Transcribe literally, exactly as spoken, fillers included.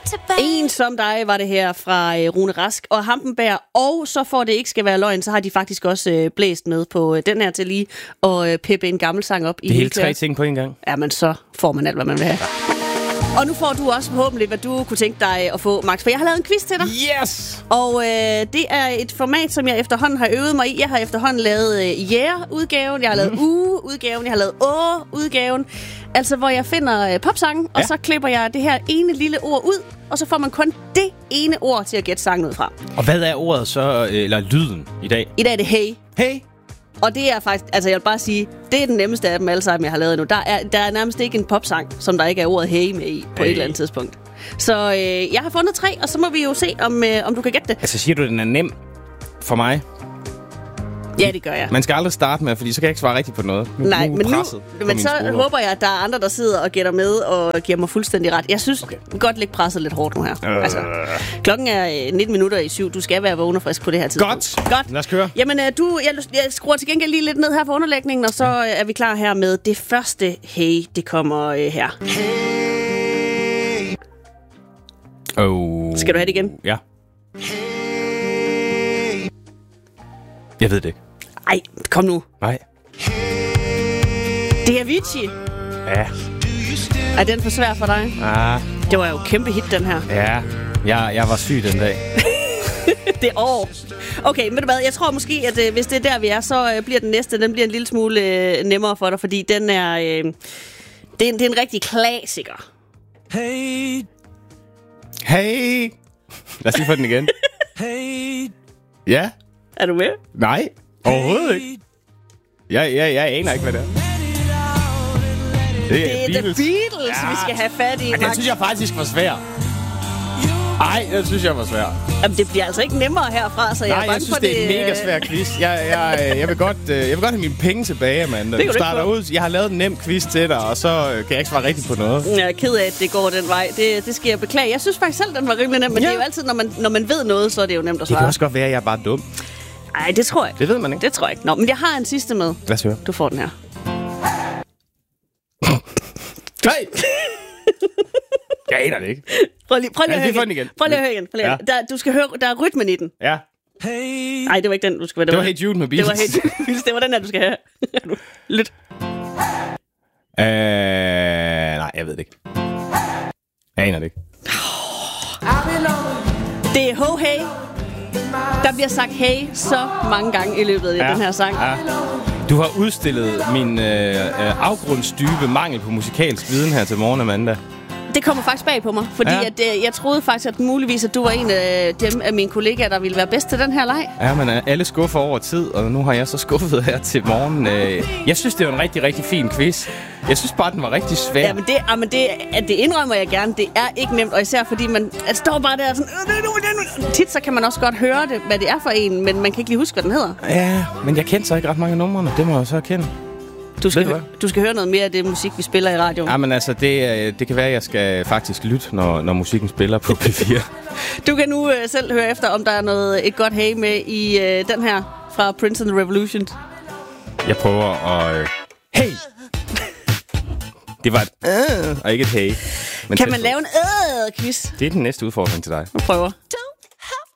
En som dig var det her fra øh, Rune Rask og Hampenberg. Og så for det ikke skal være løgn, så har de faktisk også øh, blæst med på øh, den her til lige og øh, peppe en gammel sang op. Det er i helt tre ting på en gang. Ja, men så får man alt, hvad man vil have. Og nu får du også forhåbentlig, hvad du kunne tænke dig at få, Max. For jeg har lavet en quiz til dig. Yes! Og øh, det er et format, som jeg efterhånden har øvet mig i. Jeg har efterhånden lavet øh, yeah-udgaven, jeg har lavet uge-udgaven, jeg har lavet åh-udgaven. Altså, hvor jeg finder øh, popsangen, ja. Og så klipper jeg det her ene lille ord ud, og så får man kun det ene ord til at gætte sangen ud fra. Og hvad er ordet så, eller lyden i dag? I dag er det hey. Hey! Og det er faktisk, altså jeg vil bare sige, det er den nemmeste af dem alle sammen, jeg har lavet nu. Der er, der er nærmest ikke en popsang, som der ikke er ordet hey med i på hey. Et eller andet tidspunkt. Så øh, jeg har fundet tre, og så må vi jo se, om, øh, om du kan gætte det. Altså siger du, den er nem for mig? Ja, det gør jeg. Man skal aldrig starte med, fordi så kan jeg ikke svare rigtigt på noget. Nu, Nej, nu men, nu, men så skoler. håber jeg, at der er andre, der sidder og gætter med og giver mig fuldstændig ret. Jeg synes okay. godt lægge presset lidt hårdt nu her. Øh. Altså, klokken er nitten minutter i syv. Du skal være vågen og frisk på det her tidspunkt. Godt. Godt. Lad os køre. Jamen, du, jeg, jeg skruer til gengæld lige lidt ned her for underlægningen, og så er vi klar her med det første hey, det kommer øh, her. Hey. Oh. Skal du have det igen? Ja. Jeg ved det ikke. Ej, kom nu. Nej. Det er Avicii. Ja. Er den for svær for dig? Ah. Det var jo kæmpe hit, den her. Ja, jeg, jeg var syg den dag. Det år. Okay, men hvad, jeg tror måske, at øh, hvis det er der, vi er, så øh, bliver den næste, den bliver en lille smule øh, nemmere for dig, fordi den er, øh, det, er en, det er en rigtig klassiker. Hey. Hey. Lad os lige få den igen. Hey. Ja. Er du med? Nej, overhovedet ikke. Jeg, jeg, jeg aner ikke, hvad det er. Det er, det er Beatles, The Beatles ja. Vi skal have fat i. Ej, det synes jeg faktisk var svært. Ej, det synes jeg var svært. Jamen, det bliver altså ikke nemmere herfra, så jeg Nej, er bange jeg synes, for det det. er en mega svær quiz. Jeg, jeg, jeg, vil godt, jeg vil godt have mine penge tilbage, Amanda. Du starter ud. Jeg har lavet en nem quiz til dig, og så kan jeg ikke svare rigtigt på noget. Jeg er ked af, at det går den vej. Det, det skal jeg beklage. Jeg synes faktisk selv, den var rimelig nem, men ja. Det er jo altid, når man, når man ved noget, så er det jo nemt at svare. Det kan også godt være, at jeg er bare dum. Nej, det tror jeg ikke. Det ved man ikke. Det tror jeg ikke. Nå, men jeg har en sidste med. Lad os høre. Du får den her. Nej! Jeg aner det ikke. Prøv lige, prøv lige ja, at høre igen. igen. Prøv lige at høre igen. Ja. Der, du skal høre, der er rytmen i den. Ja. Hey. Nej, det var ikke den, du skal høre. Det, det var Hey Jude med Beatles. Det var Hey Jude. Det var den her, du skal høre. Lyt. Øh, nej, jeg ved det ikke. Jeg aner det ikke. Det er Ho Hey. Der bliver sagt hey så mange gange i løbet af ja. Den her sang. Ja. Du har udstillet min øh, øh, afgrundsdybe mangel på musikalsk viden her til morgen, Amanda. Det kommer faktisk bag på mig, fordi ja. at, øh, jeg troede faktisk, at muligvis, at du var en af dem af mine kollegaer, der ville være bedst til den her leg. Ja, men alle skuffer over tid, og nu har jeg så skuffet her til morgen. Øh, jeg synes, det var en rigtig, rigtig fin quiz. Jeg synes bare, den var rigtig svær. Ja, men det, ja, men det, det indrømmer jeg gerne. Det er ikke nemt, og især fordi man at står bare der sådan... Tit så kan man også godt høre det, hvad det er for en, men man kan ikke lige huske, hvad den hedder. Ja, men jeg kendte så ikke ret mange af numrene. Det må jeg så erkende. Du skal, hø- du skal høre noget mere af det musik, vi spiller i radioen. Ja, men altså, det, det kan være, at jeg skal faktisk lytte, når, når musikken spiller på P fire. Du kan nu uh, selv høre efter, om der er noget et godt hey med i uh, den her fra Prince and the Revolution. Jeg prøver at... Uh, hey! Det var et øh, og ikke et hey. Men kan man lave en øh-quiz? Det er den næste udfordring til dig. Jeg prøver.